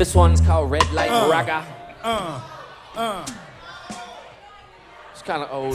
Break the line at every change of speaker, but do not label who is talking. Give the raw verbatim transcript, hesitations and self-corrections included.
This one's called Red Light
Uh.
Raga.
Uh, uh.
It's kind of old.